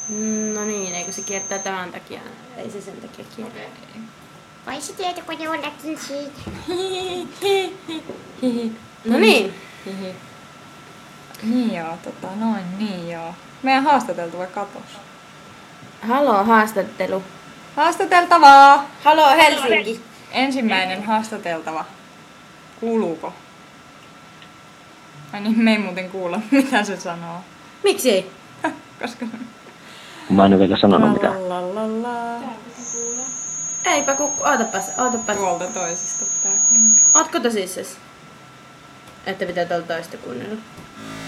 No niin, eikö se kiertää tämän takia? Ei se sen takia kiertää. Okay. Vai se tietokone ollakin siitä? No niin. Niin joo, niin joo. Meidän haastateltava katos. Haloo haastattelu. Haastateltavaa! Haloo Helsinki. Ensimmäinen haastateltava. Kuuluuko? Ai niin, me ei muuten kuulla, mitä se sanoo. Miksi ei? Koska... Mä en ole vielä sanonut mitään. Eipä kukku, ootapas. Tuolta toisesta pitää kuunnella. Ootko tosissas? Että pitää tuolta toista kuunnella.